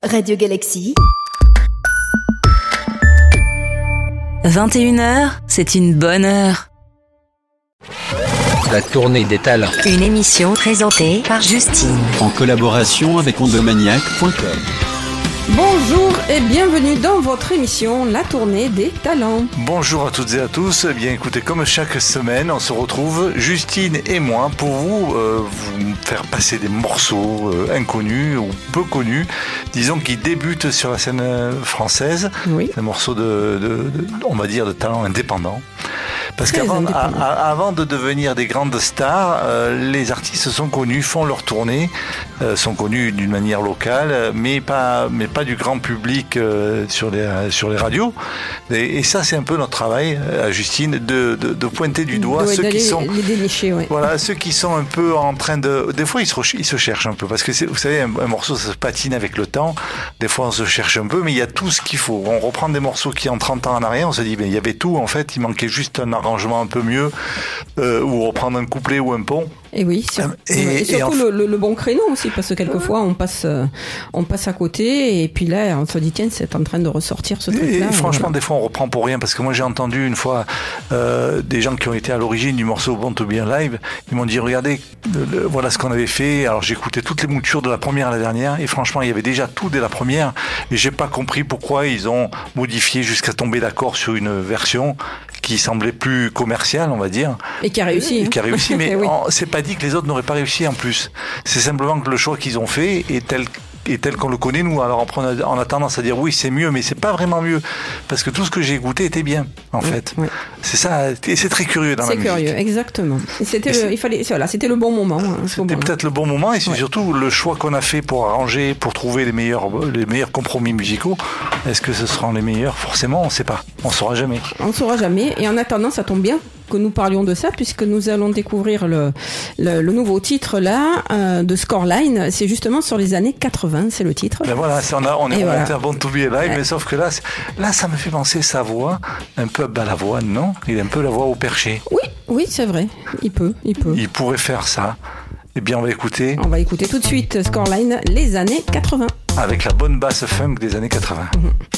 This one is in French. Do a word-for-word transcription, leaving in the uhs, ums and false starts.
Radio Galaxy. vingt et une heures, c'est une bonne heure. La tournée des talents. Une émission présentée par Justine. En collaboration avec ondomaniac point com. Bonjour et bienvenue dans votre émission La Tournée des Talents. Bonjour à toutes et à tous. Eh bien écoutez, comme chaque semaine, on se retrouve, Justine et moi, pour vous, euh, vous faire passer des morceaux euh, inconnus ou peu connus, disons qui débutent sur la scène française. Oui. Des morceaux de, de, de, on va dire, de talents indépendants. Parce qu'avant à, à, avant de devenir des grandes stars, euh, les artistes sont connus, font leur tournée, euh, sont connus d'une manière locale, mais pas, mais pas du grand public euh, sur les sur les radios. Et, et ça, c'est un peu notre travail, à Justine, de, de, de pointer du doigt ouais, ceux qui sont, les dénicher, ouais. voilà, ceux qui sont un peu en train de, des fois ils se, ils se cherchent un peu, parce que c'est, vous savez, un, un morceau ça se patine avec le temps. Des fois on se cherche un peu, mais il y a tout ce qu'il faut. On reprend des morceaux qui ont trente ans en arrière, on se dit, ben il y avait tout en fait, il manquait juste un arrangement un peu mieux, euh, ou reprendre un couplet ou un pont. Et oui, sur, et, et, et surtout et en... le, le bon créneau aussi, parce que quelquefois on passe, euh, on passe à côté, et puis là on se dit tiens, c'est en train de ressortir ce truc-là. Et franchement, voilà. Des fois on reprend pour rien, parce que moi j'ai entendu une fois euh, des gens qui ont été à l'origine du morceau Born to Be Alive, ils m'ont dit regardez, le, le, voilà ce qu'on avait fait. Alors j'écoutais toutes les moutures de la première à la dernière, et franchement il y avait déjà tout dès la première, et j'ai pas compris pourquoi ils ont modifié jusqu'à tomber d'accord sur une version qui semblait plus commerciale, on va dire. Et qui a réussi. Et qui a réussi, mais oui. en, c'est pas dit que les autres n'auraient pas réussi en plus. C'est simplement que le choix qu'ils ont fait est tel et tel qu'on le connaît nous. Alors on a, on a tendance à dire oui c'est mieux, mais c'est pas vraiment mieux, parce que tout ce que j'ai écouté était bien en oui, fait. Oui. C'est ça, et c'est très curieux dans c'est la musique. C'est curieux, exactement. Et c'était, et le, il fallait, voilà, c'était le bon moment. Hein, c'était moment. peut-être le bon moment, et c'est ouais. surtout le choix qu'on a fait pour arranger, pour trouver les meilleurs, les meilleurs compromis musicaux. Est-ce que ce seront les meilleurs? Forcément, on ne sait pas. On ne saura jamais. On ne saura jamais. Et en attendant, ça tombe bien que nous parlions de ça, puisque nous allons découvrir le, le, le nouveau titre là euh, de Scoreline. C'est justement sur les années quatre-vingts, c'est le titre. Ben voilà, c'est, on, a, on est remonté à Born to Be Alive, ouais. mais sauf que là, là, ça me fait penser sa voix, un peu à Balavoine, non? Il a un peu la voix au perché. Oui, oui, c'est vrai. Il peut, il peut. Il pourrait faire ça. Eh bien, on va écouter. On va écouter tout de suite Scoreline, les années quatre-vingts. Avec la bonne basse funk des années quatre-vingts. Mm-hmm.